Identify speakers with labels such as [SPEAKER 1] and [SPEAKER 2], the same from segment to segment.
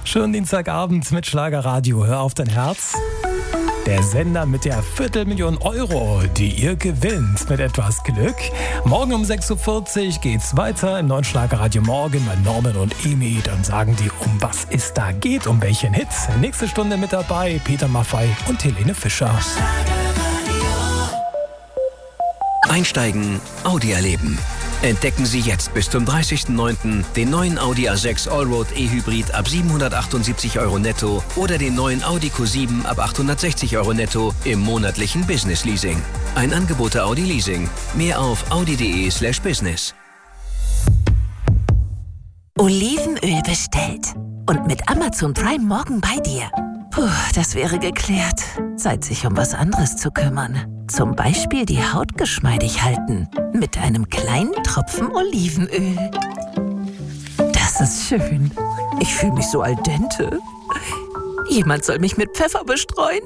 [SPEAKER 1] Schönen Dienstagabend mit Schlagerradio. Hör auf dein Herz. Der Sender mit der 250.000 Euro, die ihr gewinnt mit etwas Glück. Morgen um 6.40 Uhr geht's weiter im neuen Schlagerradio Morgen bei Norman und Emi. Dann sagen die, um was es da geht, um welchen Hit. Nächste Stunde mit dabei Peter Maffay und Helene Fischer.
[SPEAKER 2] Einsteigen, Audi erleben. Entdecken Sie jetzt bis zum 30.09. den neuen Audi A6 Allroad E-Hybrid ab 778 Euro netto oder den neuen Audi Q7 ab 860 Euro netto im monatlichen Business Leasing. Ein Angebot der Audi Leasing. Mehr auf audi.de/business.
[SPEAKER 3] Olivenöl bestellt. Und mit Amazon Prime morgen bei dir. Puh, das wäre geklärt. Zeit, sich um was anderes zu kümmern. Zum Beispiel die Haut geschmeidig halten. Mit einem kleinen Tropfen Olivenöl. Das ist schön. Ich fühle mich so al dente. Jemand soll mich mit Pfeffer bestreuen.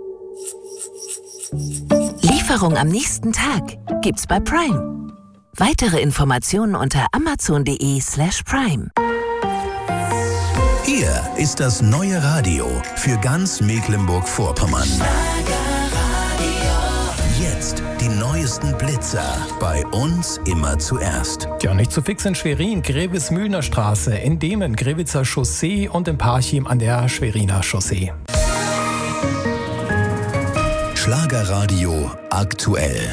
[SPEAKER 3] Lieferung am nächsten Tag gibt's bei Prime. Weitere Informationen unter amazon.de/prime.
[SPEAKER 4] Hier ist das neue Radio für ganz Mecklenburg-Vorpommern. Jetzt die neuesten Blitzer. Bei uns immer zuerst.
[SPEAKER 1] Ja, nicht zu fix in Schwerin, Grevesmühlener Straße, in Demen, Grevitzer Chaussee und in Parchim an der Schweriner Chaussee.
[SPEAKER 4] Schlagerradio aktuell.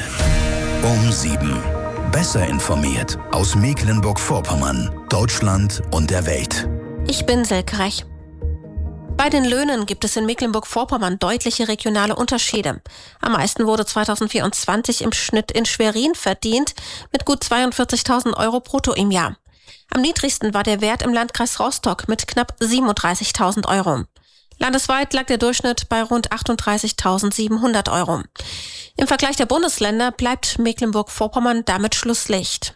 [SPEAKER 4] Um 7. Besser informiert aus Mecklenburg-Vorpommern, Deutschland und der Welt.
[SPEAKER 5] Ich bin Silke Rech. Bei den Löhnen gibt es in Mecklenburg-Vorpommern deutliche regionale Unterschiede. Am meisten wurde 2024 im Schnitt in Schwerin verdient, mit gut 42.000 Euro brutto im Jahr. Am niedrigsten war der Wert im Landkreis Rostock mit knapp 37.000 Euro. Landesweit lag der Durchschnitt bei rund 38.700 Euro. Im Vergleich der Bundesländer bleibt Mecklenburg-Vorpommern damit Schlusslicht.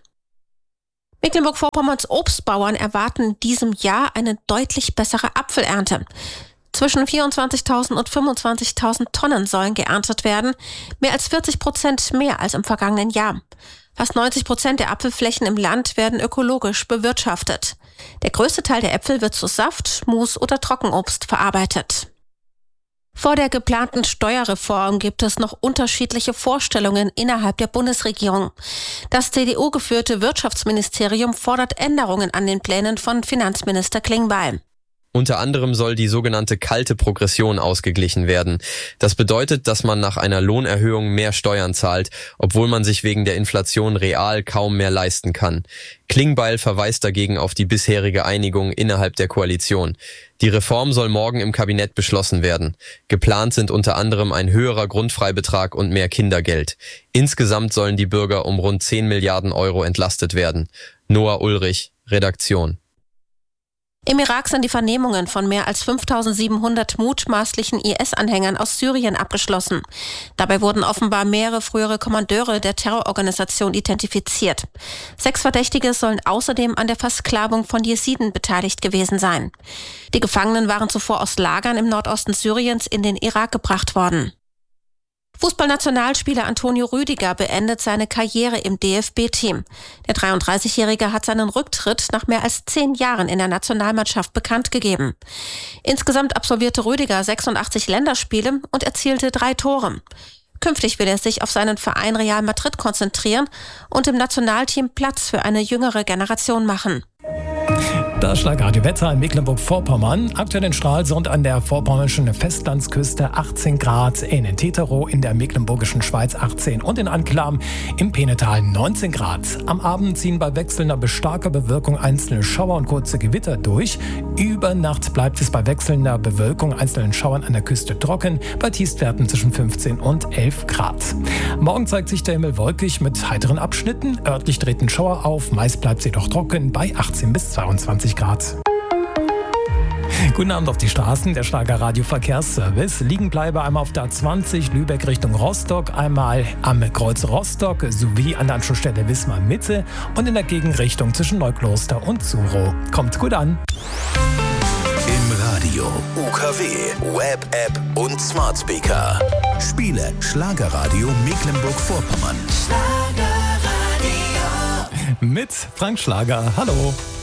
[SPEAKER 5] Mecklenburg-Vorpommerns Obstbauern erwarten in diesem Jahr eine deutlich bessere Apfelernte. Zwischen 24.000 und 25.000 Tonnen sollen geerntet werden, mehr als 40% mehr als im vergangenen Jahr. Fast 90% der Apfelflächen im Land werden ökologisch bewirtschaftet. Der größte Teil der Äpfel wird zu Saft, Mus oder Trockenobst verarbeitet. Vor der geplanten Steuerreform gibt es noch unterschiedliche Vorstellungen innerhalb der Bundesregierung. Das CDU-geführte Wirtschaftsministerium fordert Änderungen an den Plänen von Finanzminister Klingbeil.
[SPEAKER 6] Unter anderem soll die sogenannte kalte Progression ausgeglichen werden. Das bedeutet, dass man nach einer Lohnerhöhung mehr Steuern zahlt, obwohl man sich wegen der Inflation real kaum mehr leisten kann. Klingbeil verweist dagegen auf die bisherige Einigung innerhalb der Koalition. Die Reform soll morgen im Kabinett beschlossen werden. Geplant sind unter anderem ein höherer Grundfreibetrag und mehr Kindergeld. Insgesamt sollen die Bürger um rund 10 Milliarden Euro entlastet werden. Noah Ulrich, Redaktion.
[SPEAKER 5] Im Irak sind die Vernehmungen von mehr als 5.700 mutmaßlichen IS-Anhängern aus Syrien abgeschlossen. Dabei wurden offenbar mehrere frühere Kommandeure der Terrororganisation identifiziert. 6 Verdächtige sollen außerdem an der Versklavung von Jesiden beteiligt gewesen sein. Die Gefangenen waren zuvor aus Lagern im Nordosten Syriens in den Irak gebracht worden. Fußballnationalspieler Antonio Rüdiger beendet seine Karriere im DFB-Team. Der 33-Jährige hat seinen Rücktritt nach mehr als 10 Jahren in der Nationalmannschaft bekannt gegeben. Insgesamt absolvierte Rüdiger 86 Länderspiele und erzielte 3 Tore. Künftig will er sich auf seinen Verein Real Madrid konzentrieren und im Nationalteam Platz für eine jüngere Generation machen.
[SPEAKER 1] Das Schlagerradio-Wetter in Mecklenburg-Vorpommern. Aktuell in Stralsund an der vorpommernischen Festlandsküste 18 Grad, in Teterow in der mecklenburgischen Schweiz 18 und in Anklam im Peenetal 19 Grad. Am Abend ziehen bei wechselnder bis starker Bewölkung einzelne Schauer und kurze Gewitter durch. Über Nacht bleibt es bei wechselnder Bewölkung einzelnen Schauern an der Küste trocken, bei Tiefstwerten zwischen 15 und 11 Grad. Morgen zeigt sich der Himmel wolkig mit heiteren Abschnitten. Örtlich treten Schauer auf, meist bleibt es jedoch trocken bei 18 bis 22 Grad. Guten Abend auf die Straßen, der Schlagerradio-Verkehrsservice. Liegenbleibe einmal auf der A20 Lübeck Richtung Rostock, einmal am Kreuz Rostock sowie an der Anschlussstelle Wismar Mitte und in der Gegenrichtung zwischen Neukloster und Zuro. Kommt gut an.
[SPEAKER 4] Im Radio, UKW, Web-App und Smart Speaker. Spiele Schlagerradio Mecklenburg-Vorpommern.
[SPEAKER 1] Mit Frank Schlager. Hallo.